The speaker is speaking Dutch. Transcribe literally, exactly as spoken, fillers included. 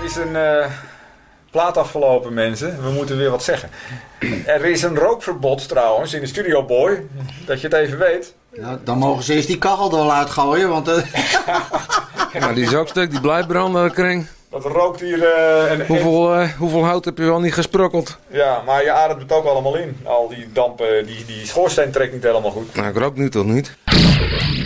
is een uh, plaat afgelopen, mensen. We moeten weer wat zeggen. Er is een rookverbod trouwens in de Studio Boy. Dat je het even weet. Ja, dan mogen ze eerst die kachel er wel uitgooien, want... Uh... ja, die is ook stuk, die blijft branden, Kring. Dat rookt hier... Uh, en, hoeveel, uh, hoeveel hout heb je wel niet gesprokkeld? Ja, maar je ademt het ook allemaal in. Al die dampen, die, die schoorsteen trekt niet helemaal goed. Nou, ik rook nu toch niet?